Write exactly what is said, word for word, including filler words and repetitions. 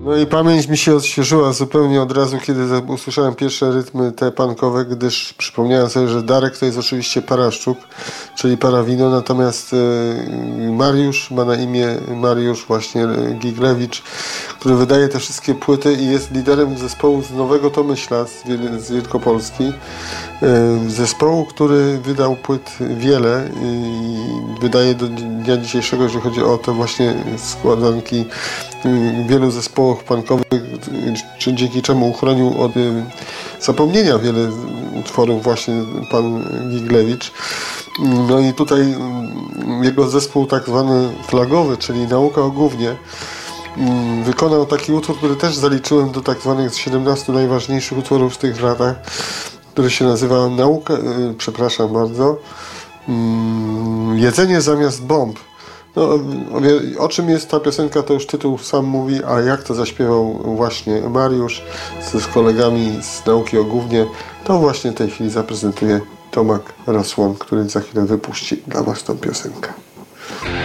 No i pamięć mi się odświeżyła zupełnie od razu, kiedy usłyszałem pierwsze rytmy te punkowe, gdyż przypomniałem sobie, że Darek to jest oczywiście Paraszczuk, czyli Parawino, natomiast Mariusz ma na imię Mariusz właśnie Giglewicz, który wydaje te wszystkie płyty i jest liderem zespołu z Nowego Tomyśla, z, Wiel- z Wielkopolski. Zespołu, który wydał płyt wiele i wydaje do dnia dzisiejszego, jeżeli chodzi o te właśnie składanki wielu zespołów punkowych, czy dzięki czemu uchronił od zapomnienia wiele utworów właśnie pan Giglewicz. No i tutaj jego zespół tak zwany flagowy, czyli Nauka o Gównie, wykonał taki utwór, który też zaliczyłem do tak zwanych siedemnastu najważniejszych utworów w tych latach, który się nazywa Nauka, przepraszam bardzo, Jedzenie zamiast bomb. No, o czym jest ta piosenka, to już tytuł sam mówi, a jak to zaśpiewał właśnie Mariusz z kolegami z Nauki o Gównie, to właśnie w tej chwili zaprezentuje Tomek Rosłon, który za chwilę wypuści dla Was tą piosenkę.